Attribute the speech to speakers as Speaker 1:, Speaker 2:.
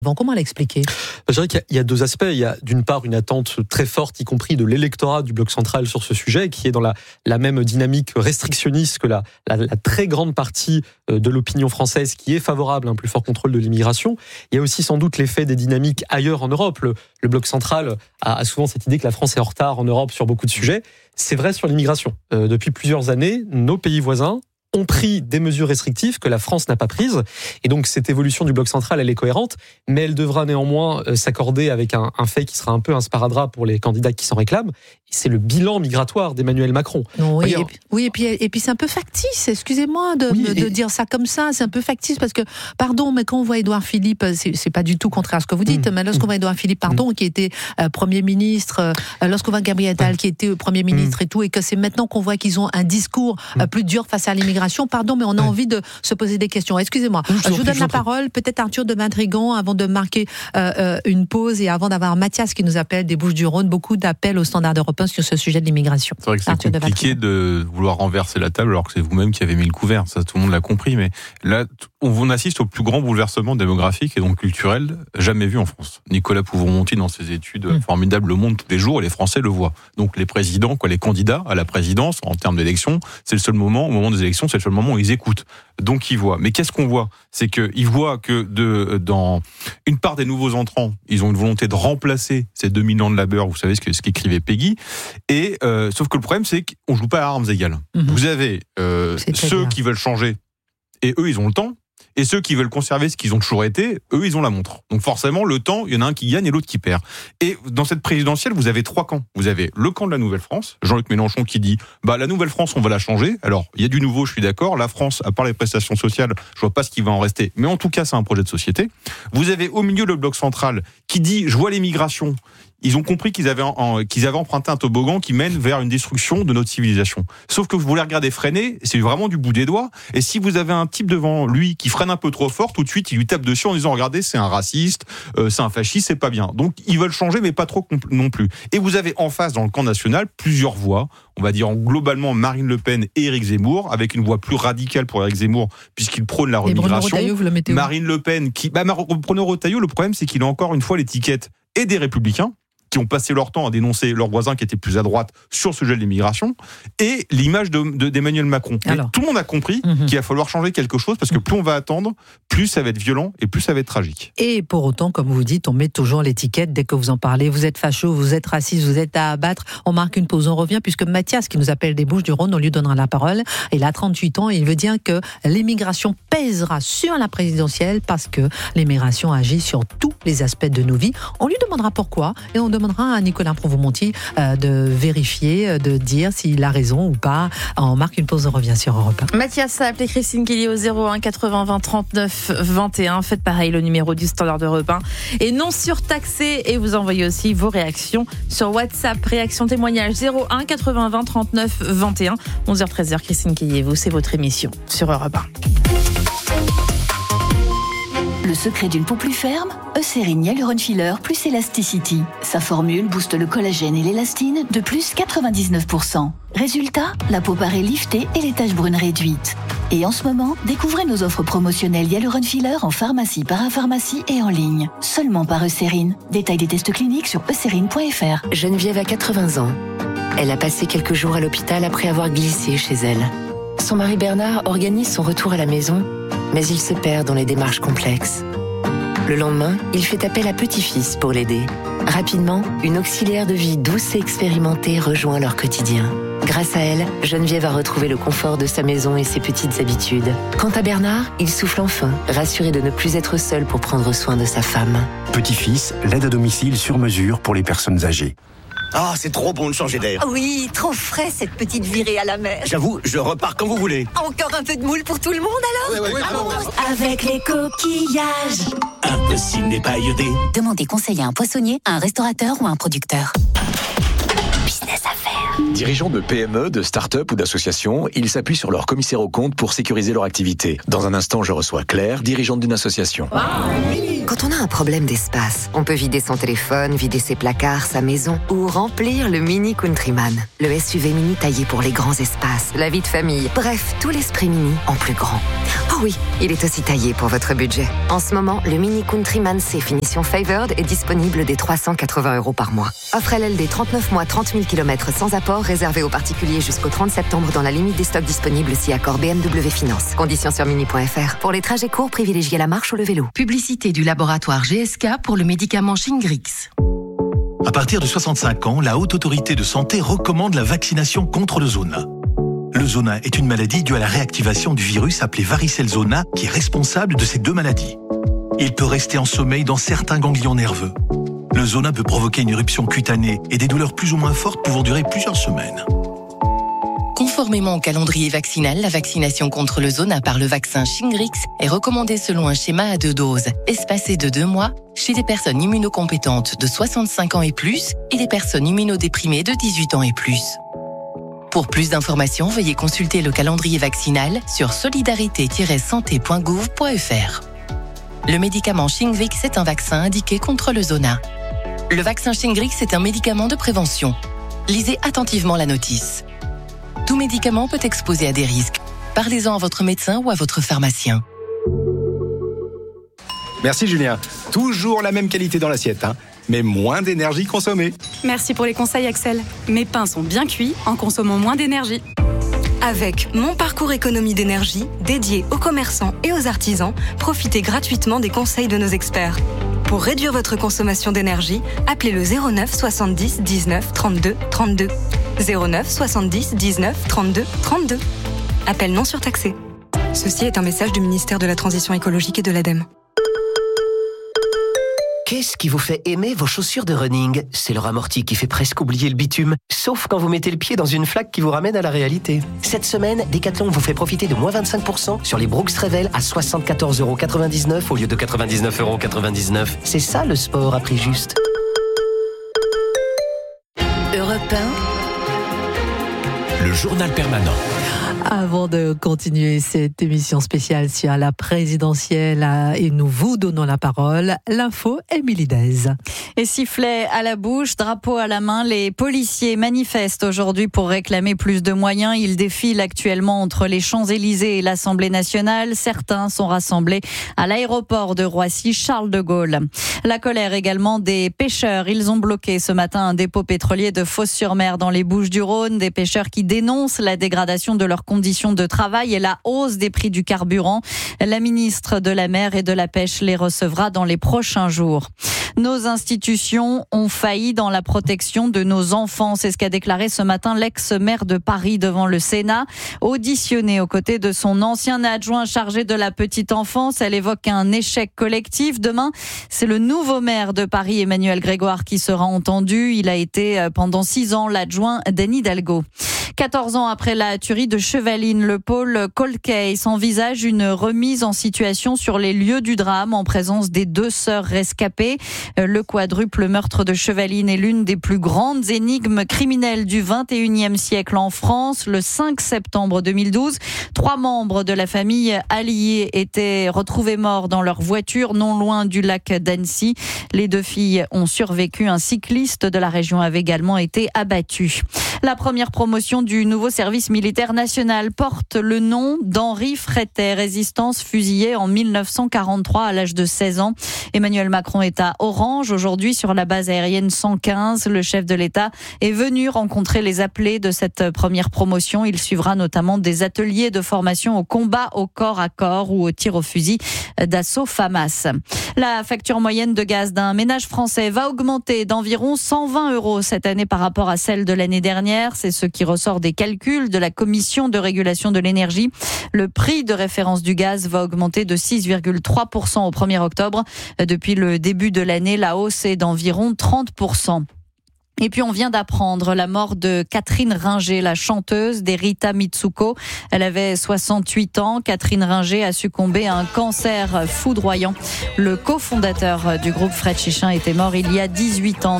Speaker 1: Comment l'expliquer ?
Speaker 2: Je dirais qu'il y a deux aspects. Il y a d'une part une attente très forte, y compris de l'électorat du bloc central sur ce sujet, qui est dans la même dynamique restrictionniste que la très grande partie de l'opinion française qui est favorable à un plus fort contrôle de l'immigration. Il y a aussi sans doute l'effet des dynamiques ailleurs en Europe. Le bloc central a souvent cette idée que la France est en retard en Europe sur beaucoup de sujets. C'est vrai sur l'immigration. Depuis plusieurs années, nos pays voisins ont pris des mesures restrictives que la France n'a pas prises. Et donc, cette évolution du bloc central, elle est cohérente, mais elle devra néanmoins s'accorder avec un fait qui sera un peu un sparadrap pour les candidats qui s'en réclament. C'est le bilan migratoire d'Emmanuel Macron.
Speaker 1: Oui, et puis c'est un peu factice, excusez-moi de dire ça comme ça, c'est un peu factice parce que, pardon, mais quand on voit Édouard Philippe, c'est pas du tout contraire à ce que vous dites, mais lorsqu'on voit Édouard Philippe, qui était Premier ministre, lorsqu'on voit Gabriel Attal qui était Premier ministre et tout, et que c'est maintenant qu'on voit qu'ils ont un discours plus dur face à l'immigration, pardon, mais on a envie de se poser des questions. Excusez-moi, je vous donne la parole, peut-être Arthur de Madrigan, avant de marquer une pause et avant d'avoir Mathias qui nous appelle des Bouches-du-Rhône, beaucoup d'appels au Standard européen sur ce sujet de l'immigration.
Speaker 3: C'est vrai que c'est compliqué de vouloir renverser la table alors que c'est vous-même qui avez mis le couvert, ça tout le monde l'a compris, mais là on assiste au plus grand bouleversement démographique et donc culturel jamais vu en France. Nicolas Pouvron-Monty dans ses études formidables le montre tous les jours et les Français le voient. Donc les présidents, les candidats à la présidence en termes d'élection, c'est le seul moment, au moment des élections, c'est le seul moment où ils écoutent. Donc ils voient. Mais qu'est-ce qu'on voit ? C'est qu'ils voient que dans une part des nouveaux entrants, ils ont une volonté de remplacer ces 2000 ans de labeur, vous savez ce qu'écrivait Peggy, et sauf que le problème c'est qu'on joue pas à armes égales. Vous avez ceux qui veulent changer, et eux ils ont le temps, et ceux qui veulent conserver ce qu'ils ont toujours été, eux ils ont la montre. Donc forcément le temps, il y en a un qui gagne et l'autre qui perd. Et dans cette présidentielle, vous avez trois camps. Vous avez le camp de la Nouvelle-France, Jean-Luc Mélenchon qui dit la Nouvelle-France on va la changer. Alors il y a du nouveau, je suis d'accord. La France, à part les prestations sociales, je vois pas ce qui va en rester. Mais en tout cas c'est un projet de société. Vous avez au milieu le bloc central qui dit je vois l'immigration. Ils ont compris qu'ils avaient emprunté un toboggan qui mène vers une destruction de notre civilisation. Sauf que vous les regardez freiner, c'est vraiment du bout des doigts. Et si vous avez un type devant lui qui freine un peu trop fort, tout de suite il lui tape dessus en disant regardez, c'est un raciste, c'est un fasciste, c'est pas bien. Donc ils veulent changer, mais pas trop non plus. Et vous avez en face, dans le camp national, plusieurs voix. On va dire globalement Marine Le Pen et Éric Zemmour, avec une voix plus radicale pour Éric Zemmour, puisqu'il prône la remigration. Marine Le Pen qui... Bruno Retailleau, le problème c'est qu'il a encore une fois l'étiquette et des Républicains, qui ont passé leur temps à dénoncer leurs voisins qui étaient plus à droite sur le sujet de l'immigration, et l'image d'Emmanuel Macron. Tout le monde a compris qu'il va falloir changer quelque chose, parce que plus on va attendre, plus ça va être violent et plus ça va être tragique.
Speaker 1: Et pour autant, comme vous dites, on met toujours l'étiquette dès que vous en parlez. Vous êtes facho, vous êtes raciste, vous êtes à abattre. On marque une pause, on revient, puisque Mathias, qui nous appelle des Bouches-du-Rhône, on lui donnera la parole. Il a 38 ans et il veut dire que l'immigration pèsera sur la présidentielle parce que l'immigration agit sur tous les aspects de nos vies. On lui demandera pourquoi et on demandera à Nicolas Pouvron-Monty de vérifier, de dire s'il a raison ou pas. On marque une pause, on revient sur Europe 1.
Speaker 4: Mathias a appelé Christine Kelly au 01 80 20 39 21. Faites pareil, le numéro du Standard d'Europe 1 est non surtaxé, et vous envoyez aussi vos réactions sur WhatsApp. Réaction témoignage 01 80 20 39 21. 11h 13h, Christine Kelly et vous, c'est votre émission sur Europe 1.
Speaker 5: Le secret d'une peau plus ferme, Eucérine Hyaluron Filler plus Elasticity. Sa formule booste le collagène et l'élastine de plus 99%. Résultat, la peau paraît liftée et les taches brunes réduites. Et en ce moment, découvrez nos offres promotionnelles Hyaluron Filler en pharmacie, parapharmacie et en ligne. Seulement par Eucérine. Détail des tests cliniques sur eucérine.fr.
Speaker 6: Geneviève a 80 ans. Elle a passé quelques jours à l'hôpital après avoir glissé chez elle. Son mari Bernard organise son retour à la maison, mais il se perd dans les démarches complexes. Le lendemain, il fait appel à petit-fils pour l'aider. Rapidement, une auxiliaire de vie douce et expérimentée rejoint leur quotidien. Grâce à elle, Geneviève a retrouvé le confort de sa maison et ses petites habitudes. Quant à Bernard, il souffle enfin, rassuré de ne plus être seul pour prendre soin de sa femme.
Speaker 7: Petit-fils, l'aide à domicile sur mesure pour les personnes âgées.
Speaker 8: Ah, c'est trop bon de changer d'air.
Speaker 9: Oui, trop frais cette petite virée à la mer.
Speaker 8: J'avoue, je repars quand vous voulez.
Speaker 9: Encore un peu de moule pour tout le monde alors ?
Speaker 8: Ouais,
Speaker 9: Avec les coquillages.
Speaker 8: Impossible n'est pas iodé.
Speaker 9: Demandez conseil à un poissonnier, à un restaurateur ou à un producteur. Business à faire.
Speaker 10: Dirigeants de PME, de start-up ou d'associations, ils s'appuient sur leur commissaire aux comptes pour sécuriser leur activité. Dans un instant, je reçois Claire, dirigeante d'une association.
Speaker 11: Quand on a un problème d'espace, on peut vider son téléphone, vider ses placards, sa maison ou remplir le Mini Countryman. Le SUV mini taillé pour les grands espaces, la vie de famille, bref, tout l'esprit mini en plus grand. Oh oui, il est aussi taillé pour votre budget. En ce moment, le Mini Countryman C finition Favored est disponible dès 380 € par mois. Offre LLD 39 mois, 30 000 km sans apport, réservé aux particuliers jusqu'au 30 septembre dans la limite des stocks disponibles si accord BMW Finance. Conditions sur mini.fr. Pour les trajets courts, privilégiez la marche ou le vélo.
Speaker 12: Publicité du laboratoire GSK pour le médicament Shingrix.
Speaker 13: À partir de 65 ans, la Haute Autorité de Santé recommande la vaccination contre le zona. Le zona est une maladie due à la réactivation du virus appelé varicelle zona qui est responsable de ces deux maladies. Il peut rester en sommeil dans certains ganglions nerveux. Le zona peut provoquer une éruption cutanée et des douleurs plus ou moins fortes pouvant durer plusieurs semaines.
Speaker 12: Conformément au calendrier vaccinal, la vaccination contre le zona par le vaccin Shingrix est recommandée selon un schéma à 2 doses, espacé de 2 mois, chez les personnes immunocompétentes de 65 ans et plus et les personnes immunodéprimées de 18 ans et plus. Pour plus d'informations, veuillez consulter le calendrier vaccinal sur solidarité-santé.gouv.fr. Le médicament Shingrix est un vaccin indiqué contre le zona. Le vaccin Shingrix est un médicament de prévention. Lisez attentivement la notice. Tout médicament peut exposer à des risques. Parlez-en à votre médecin ou à votre pharmacien.
Speaker 14: Merci Julien. Toujours la même qualité dans l'assiette, mais moins d'énergie consommée.
Speaker 15: Merci pour les conseils Axel. Mes pains sont bien cuits en consommant moins d'énergie.
Speaker 16: Avec Mon Parcours Économie d'énergie, dédié aux commerçants et aux artisans, profitez gratuitement des conseils de nos experts. Pour réduire votre consommation d'énergie, appelez le 09 70 19 32 32. 09 70 19 32 32. Appel non surtaxé. Ceci est un message du ministère de la Transition écologique et de l'ADEME.
Speaker 17: Qu'est-ce qui vous fait aimer vos chaussures de running? C'est leur amorti qui fait presque oublier le bitume, sauf quand vous mettez le pied dans une flaque qui vous ramène à la réalité. Cette semaine, Decathlon vous fait profiter de moins 25% sur les Brooks Revel à 74,99 € au lieu de 99,99 €. C'est ça le sport à prix juste.
Speaker 5: Europe
Speaker 18: 1, le journal permanent.
Speaker 1: Avant de continuer cette émission spéciale sur la présidentielle et nous vous donnons la parole, l'info Émilie Dez.
Speaker 19: Et sifflet à la bouche, drapeau à la main, les policiers manifestent aujourd'hui pour réclamer plus de moyens. Ils défilent actuellement entre les Champs-Élysées et l'Assemblée nationale. Certains sont rassemblés à l'aéroport de Roissy-Charles de Gaulle. La colère également des pêcheurs. Ils ont bloqué ce matin un dépôt pétrolier de Fos-sur-Mer dans les Bouches-du-Rhône. Des pêcheurs qui dénoncent la dégradation de leurs conditions de travail et la hausse des prix du carburant. La ministre de la Mer et de la Pêche les recevra dans les prochains jours. Nos institutions ont failli dans la protection de nos enfants. C'est ce qu'a déclaré ce matin l'ex-maire de Paris devant le Sénat. Auditionnée aux côtés de son ancien adjoint chargé de la petite enfance, elle évoque un échec collectif. Demain, c'est le nouveau maire de Paris, Emmanuel Grégoire, qui sera entendu. Il a été pendant 6 ans l'adjoint d'Anne Hidalgo. 14 ans après la tuerie de Chevaline, le pôle Cold Case envisage une remise en situation sur les lieux du drame en présence des 2 sœurs rescapées. Le quadruple meurtre de Chevaline est l'une des plus grandes énigmes criminelles du 21e siècle en France. Le 5 septembre 2012, 3 membres de la famille alliée étaient retrouvés morts dans leur voiture non loin du lac d'Annecy. Les 2 filles ont survécu. Un cycliste de la région avait également été abattu. La première promotion du nouveau service militaire national porte le nom d'Henri Frétet, résistance fusillé en 1943 à l'âge de 16 ans. Emmanuel Macron est à Orange aujourd'hui sur la base aérienne 115. Le chef de l'État est venu rencontrer les appelés de cette première promotion. Il suivra notamment des ateliers de formation au combat au corps à corps ou au tir au fusil d'assaut FAMAS. La facture moyenne de gaz d'un ménage français va augmenter d'environ 120 € cette année par rapport à celle de l'année dernière. C'est ce qui ressort des calculs de la Commission de régulation de l'énergie. Le prix de référence du gaz va augmenter de 6,3% au 1er octobre. Depuis le début de l'année, la hausse est d'environ 30%. Et puis on vient d'apprendre la mort de Catherine Ringer, la chanteuse des Rita Mitsuko. Elle avait 68 ans. Catherine Ringer a succombé à un cancer foudroyant. Le cofondateur du groupe Fred Chichin était mort il y a 18 ans.